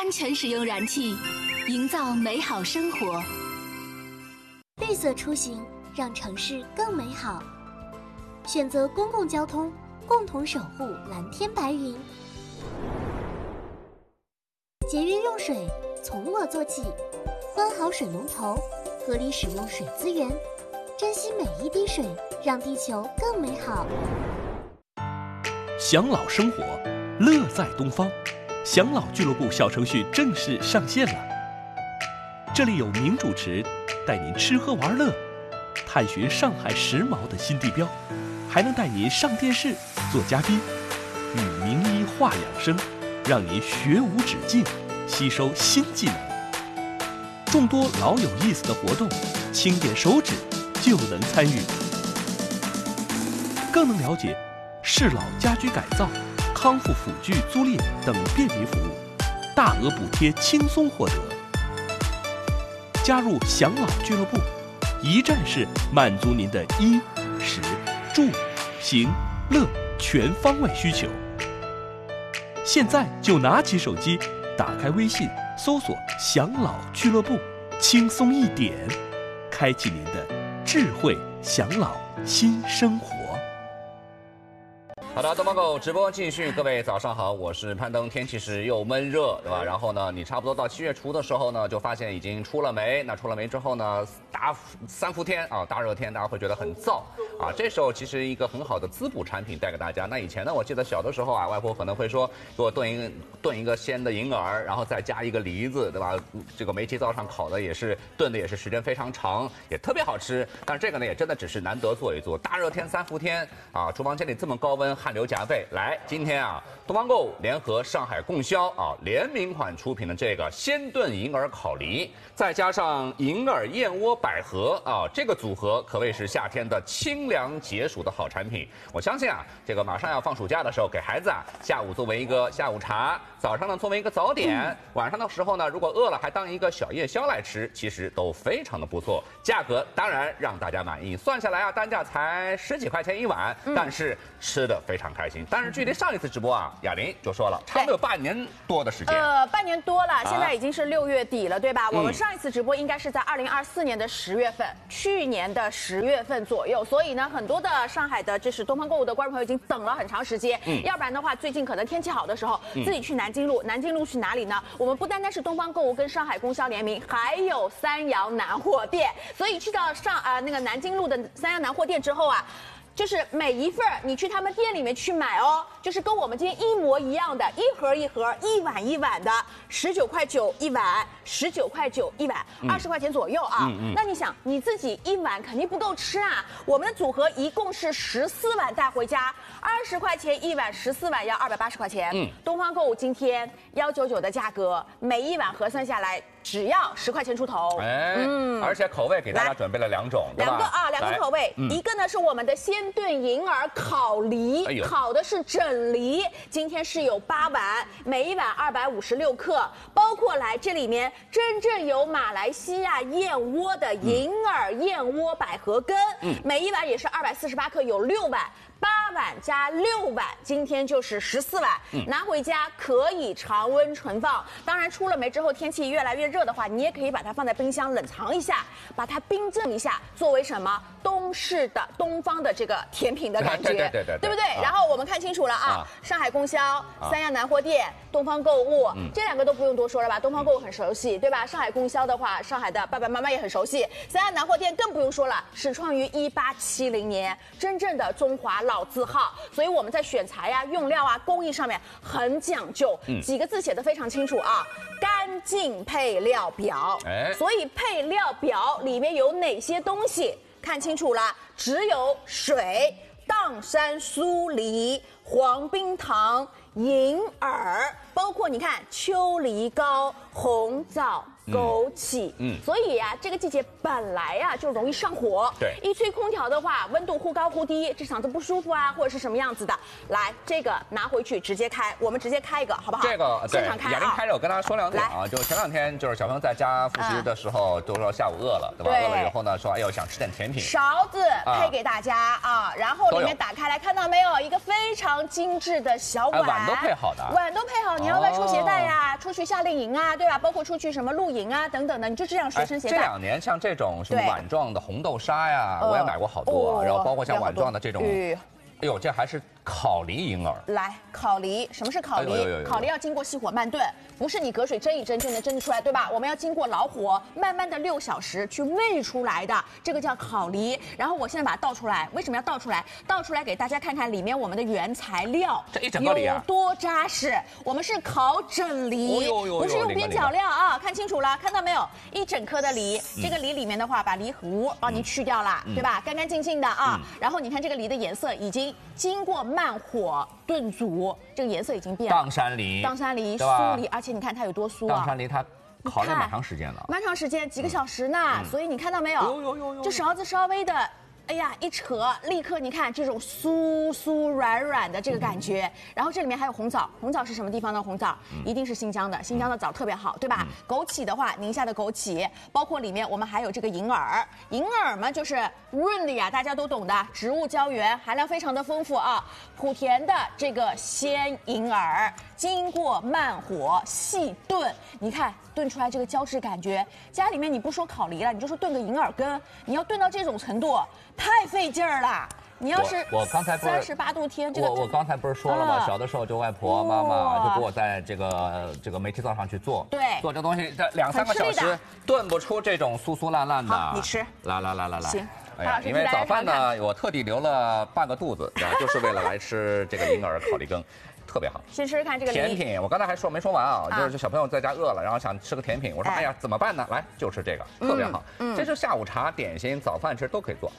安全使用燃气，营造美好生活。 绿色出行，让城市更美好。选择公共交通，共同守护蓝天白云。节约用水，从我做起。关好水龙头，合理使用水资源，珍惜每一滴水，让地球更美好。 享老生活，乐在东方。享老俱乐部小程序正式上线了。这里有名主持带您吃喝玩乐，探寻上海时髦的新地标，还能带您上电视做嘉宾，与名医话养生，让您学无止境，吸收新技能。众多老有意思的活动，轻点手指就能参与，更能了解适老家居改造、康复辅具租赁等便民服务，大额补贴轻松获得。加入享老俱乐部，一站式满足您的衣、食、住、行、乐全方位需求。现在就拿起手机，打开微信，搜索享老俱乐部，轻松一点，开启您的智慧享老新生活。 好的，东方狗直播继续，各位早上好，我是攀登。天气是又闷热，对吧？然后呢，你差不多到7月初的时候呢，就发现已经出了霉。那出了霉之后呢，三伏天啊，大热天，大家会觉得很燥啊。这时候其实一个很好的滋补产品带给大家。那以前呢，我记得小的时候啊，外婆可能会说给我炖一个鲜的银耳，然后再加一个梨子，对吧？这个煤气灶上烤的也是炖的也是时间非常长，也特别好吃。但是这个呢，也真的只是难得做一做。大热天三伏天啊，厨房间里这么高温，汗流浃背。来，今天啊，东方购联合上海供销啊联名款出品的这个鲜炖银耳烤梨，再加上银耳燕窝百合啊，这个组合可谓是夏天的清凉解暑的好产品。我相信啊，这个马上要放暑假的时候，给孩子啊下午作为一个下午茶，早上呢作为一个早点，晚上的时候呢，如果饿了还当一个小夜宵来吃，其实都非常的不错。价格当然让大家满意，算下来啊，单价才10几块钱一碗，但是吃的非常开心。但是距离上一次直播啊，雅玲就说了，差不多有半年多的时间。 半年多了，现在已经是6月底了，对吧？我们上一次直播应该是在2024年的10月份，去年的10月份左右。所以呢，很多的上海的这是东方购物的观众朋友已经等了很长时间。要不然的话，最近可能天气好的时候，自己去南京路。南京路去哪里呢？我们不单单是东方购物跟上海供销联名，还有三阳南货店。所以去到那个南京路的三阳南货店之后啊，就是每一份你去他们店里面去买哦，就是跟我们今天一模一样的，一盒一盒，一碗一碗的，19块9一碗，19块9一碗，20块钱左右啊。那你想你自己一碗肯定不够吃啊，我们的组合一共是14碗带回家，20块钱一碗，14碗要280块钱。东方购物今天199的价格，每一碗核算下来只要10块钱出头。 而且口味给大家准备了2种，对吧？ 两个口味，一个呢是我们的鲜炖银耳烤梨，烤的是整梨，今天是有8碗，每一碗256克，包括来这里面真正有马来西亚燕窝的银耳燕窝百合根，每一碗也是248克，有6碗。8碗加6碗，今天就是14碗，拿回家可以常温存放。当然出了霉之后，天气越来越热的话，你也可以把它放在冰箱冷藏一下，把它冰镇一下，作为什么东式的东方的这个甜品的感觉，对不对？然后我们看清楚了啊，上海供销、三阳南货店、东方购物，这2个都不用多说了吧？东方购物很熟悉，对吧？上海供销的话，上海的爸爸妈妈也很熟悉，三阳南货店更不用说了，始创于1870年，真正的中华老字号，所以我们在选材啊、用料啊、工艺上面很讲究，几个字写得非常清楚啊，干净配料表。所以配料表里面有哪些东西？看清楚了，只有水、砀山酥梨、黄冰糖、银耳，包括你看秋梨膏、红枣、枸杞，所以啊，这个季节本来啊就容易上火。对，一吹空调的话，温度忽高忽低，这嗓子不舒服啊，或者是什么样子的。来，这个拿回去直接开，我们直接开一个，好不好？ 这个现场开啊。 雅玲开着，我跟大家说2点啊，就前2天就是小朋友在家复习的时候，都说下午饿了，对吧？饿了以后呢，说哎呦想吃点甜品。 勺子配给大家啊，然后里面打开来，看到没有？一个非常精致的小碗， 碗都配好的， 碗都配好。你要外出携带呀，出出去夏令营啊，对吧？包括出去什么露营啊等等的，你就这样随身携带。 这2年像这种什么碗状的红豆沙呀，我也买过好多，然后包括像碗状的这种。哎呦，这还是烤梨银耳。 来，烤梨，什么是烤梨？烤梨要经过细火慢炖，不是你隔水蒸一蒸就能蒸得出来，对吧？我们要经过老火慢慢的6小时去煨出来的，这个叫烤梨。然后我现在把它倒出来，为什么要倒出来？倒出来给大家看看里面我们的原材料， 这一整个梨啊， 有多扎实。我们是烤整梨，不是用边角料啊，看清楚了，看到没有？一整颗的梨，这个梨里面的话，把梨核帮您去掉了，对吧？干干净净的啊。然后你看这个梨的颜色已经经过慢火炖煮，这个颜色已经变了。 砀山梨， 酥梨，而且你看它有多酥啊！ 砀山梨它烤了蛮长时间了， 蛮长时间，几个小时呢。所以你看到没有？这勺子稍微的。哎呀，一扯，立刻你看这种酥酥软软的这个感觉。然后这里面还有红枣，红枣是什么地方的红枣？一定是新疆的，新疆的枣特别好，对吧？枸杞的话，宁夏的枸杞，包括里面我们还有这个银耳，银耳嘛就是润的呀，大家都懂的，植物胶原含量非常的丰富啊。莆田的这个鲜银耳，经过慢火细炖，你看炖出来这个胶质感觉，家里面你不说烤梨了，你就说炖个银耳羹，你要炖到这种程度。太费劲儿了！你要是我刚才不是 38度天，这个我刚才不是说了吗？小的时候就外婆妈妈就给我在这个煤气灶上去做， 对， 做这东西这2、3个小时炖不出这种酥酥烂烂的。 你吃， 来， 行。 哎呀，因为早饭呢，我特地留了半个肚子，就是为了来吃这个银耳烤梨羹。特别好， 先吃吃看这个甜品。我刚才还没说完啊，就是小朋友在家饿了，然后想吃个甜品，我说哎呀怎么办呢？来就吃这个，特别好。这是下午茶、点心、早饭吃都可以做。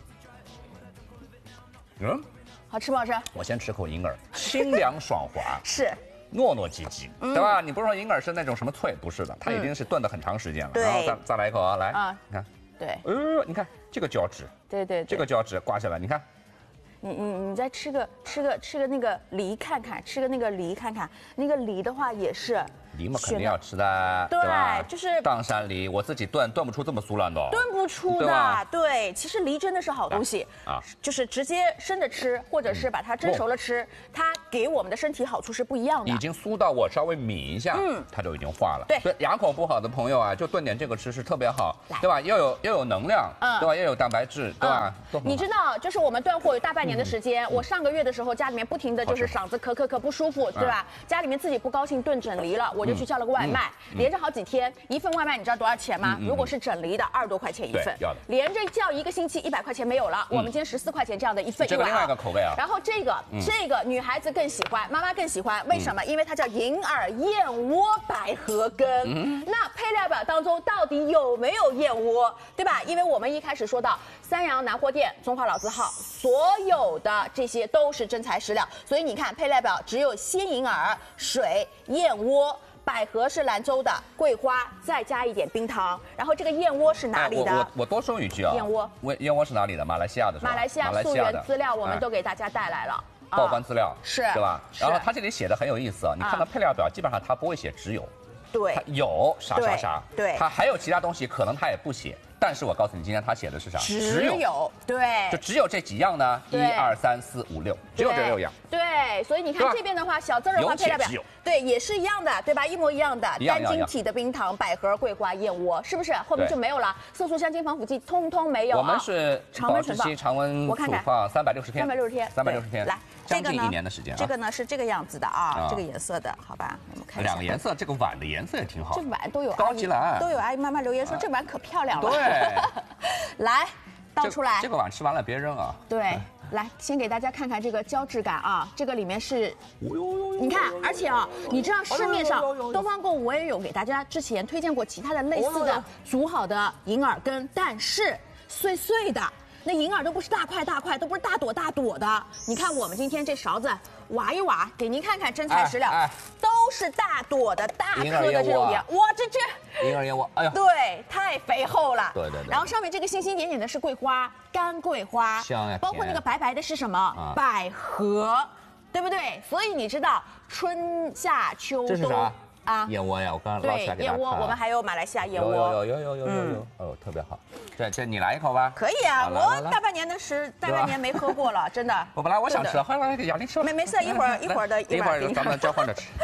好吃不好吃？ 我先吃口银耳，清凉爽滑， 是糯糯唧唧，对吧？你不是说银耳是那种什么脆，不是的，它已经是炖得很长时间了。然后再来一口啊，来，你看， 对， 你看这个胶质， 对， 这个胶质刮下来，你看。 你再吃个那个梨看看，吃个那个梨看看，那个梨的话也是。 梨嘛肯定要吃的，对吧？ 就是砀山梨，我自己炖不出这么酥烂的， 炖不出的。对，其实梨真的是好东西啊， 就是直接生着吃，或者是把它蒸熟了吃，它给我们的身体好处是不一样的。 已经酥到我稍微抿一下，它就已经化了。 对， 所以牙口不好的朋友啊，就炖点这个吃是特别好，对吧？又有能量，对吧？又有蛋白质，对吧？ 你知道，就是我们断货有大半年的时间，我上个月的时候家里面不停的就是嗓子咳不舒服，对吧？家里面自己不高兴炖整梨了，我就去叫了个外卖。连着好几天，一份外卖你知道多少钱吗？如果是整梨的，20多块钱一份。连着叫1个星期100块钱没有了，我们今天14块钱这样的一份。 这个另外一个口味啊。 然后这个女孩子更喜欢，妈妈更喜欢，为什么？因为它叫银耳燕窝百合羹。那配料表当中到底有没有燕窝，对吧？因为我们一开始说到三阳南货店、中华老字号，所有的这些都是真材实料，所以你看配料表只有鲜银耳、水、燕窝。百合是兰州的，桂花再加一点冰糖，然后这个燕窝是哪里的？ 我多说一句啊，燕窝是哪里的？马来西亚的是吧？ 马来西亚溯源资料我们都给大家带来了， 报关资料是， 对吧？然后它这里写的很有意思啊，你看到配料表，基本上它不会写只有， 对， 它有啥， 对， 它还有其他东西，可能它也不写。但是我告诉你，今天他写的是啥？ 只有，对， 就只有这几样呢，1、2、3、4、5、6，只有这6样。 对，所以你看这边的话，小字儿的话配料表，对，也是一样的，对吧？一模一样的，单晶体的冰糖、百合、桂花、燕窝，是不是？后面就没有了，色素、香精、防腐剂，通通没有。 我们是保质期常温储放360天，360天， 来， 将近1年的时间。 这个呢是这个样子的啊，这个颜色的，好吧？我们看一下 2个颜色，这个碗的颜色也挺好， 这碗都有高级蓝， 都有阿姨妈妈留言说这碗可漂亮了。对。来，倒出来。 这个碗吃完了别扔啊。 对，来，先给大家看看这个胶质感啊，这个里面是，你看，而且啊，你知道市面上东方购物我也有给大家之前推荐过其他的类似的煮好的银耳羹，但是碎碎的。那银耳都不是大块，都不是大朵的。你看我们今天这勺子挖一挖，给您看看真材实料，都是大朵的大颗的这种盐。哇，这银耳燕窝，哎呦， 对，太肥厚了。 对。 然后上面这个星星点点的是桂花，干桂花， 香呀。 包括那个白白的是什么？百合，对不对？所以你知道春夏秋冬。 这是啥？啊，燕窝呀，我刚刚捞起来给大家看。 燕窝，我们还有马来西亚燕窝。 有，哦，特别好。这你来一口吧。 可以啊，我大半年没喝过了，真的。 我本来我想吃，后来给雅玲吃了。 没事，一会儿的， 一会儿咱们交换着吃。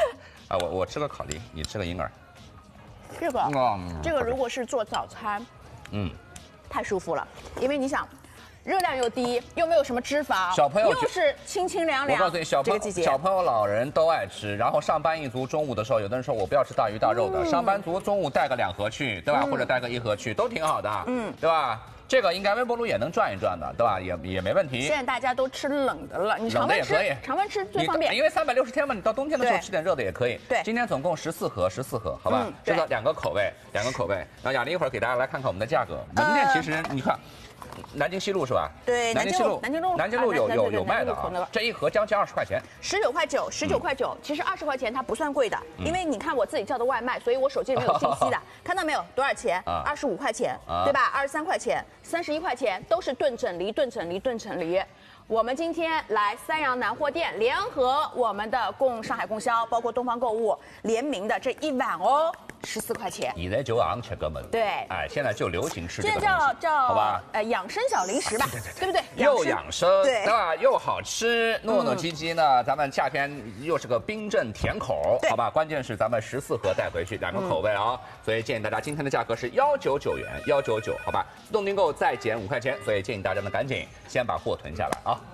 啊，我吃个烤梨，你吃个银耳。 这个如果是做早餐，太舒服了，因为你想。热量又低，又没有什么脂肪， 小朋友又是清清凉凉。 我告诉你，小朋友、老人都爱吃。然后上班一族中午的时候，有的人说我不要吃大鱼大肉的，上班族中午带个2盒去，对吧？或者带个1盒去，都挺好的，对吧？这个应该微波炉也能转一转的，对吧？也没问题。 现在大家都吃冷的了，你常温吃，常温吃最方便。 因为360天嘛，你到冬天的时候吃点热的也可以。 对， 今天总共14盒，好吧？这个2个口味。然后雅玲一会儿给大家来看看我们的价格。门店其实你看。南京西路是吧？ 对，南京路有卖的啊。这1盒将近20块钱 ，19块9。其实20块钱它不算贵的，因为你看我自己叫的外卖，所以我手机里面有信息的。看到没有？多少钱？25块钱，对吧？23块钱，31块钱，都是炖整梨。我们今天来三阳南货店联合我们的上海供销，包括东方购物联名的这1碗哦。14块钱， 现在就昂吃哥们。 对， 哎，现在就流行吃这个东西，叫好吧？ 养生小零食吧，对不对？ 又养生，对吧？又好吃，糯糯唧唧呢。咱们夏天又是个冰镇甜口，好吧？关键是咱们14盒带回去，2个口味啊，所以建议大家今天的价格是199元，199，好吧？自动订购再减5块钱，所以建议大家呢赶紧先把货囤下来啊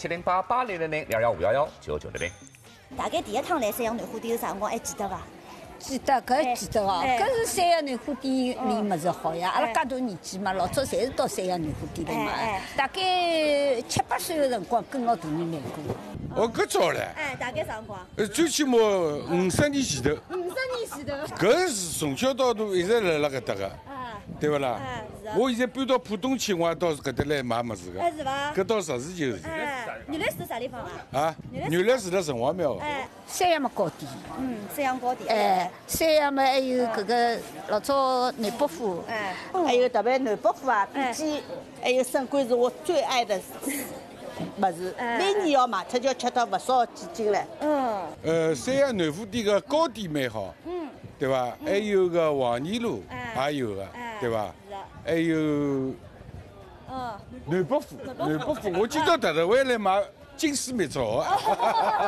！800708800022511990。 大概第一趟来三阳南货店有啥辰光还记得伐？ 记得，搿记得哦。搿是三阳南货店里物事好呀。阿拉介大年纪嘛，老早侪是到三阳南货店来买。大概7、8岁的辰光跟牢大人来过。 哦，搿早唻。 大概啥辰光？ 最起码50年前头。50 年前头。 搿是从小到大一直辣辣搿搭个。对勿啦？我现在搬到浦东去，我也到搿搭来买物事个。 是伐？ 搿倒实事求是。 原来住啥地方啊？ 原来住辣城隍庙。 三阳嘛糕点。 三阳糕点。 三阳嘛还有搿个老早南北货。 还有特别南北货啊，比鸡，还有参观是我最爱的物事。每年要卖出，就吃到勿少几斤了。 三阳南货店个糕点蛮好。对吧？还有个黄泥路也有个，对吧？还有南北货，我今朝特地回来买金丝蜜枣。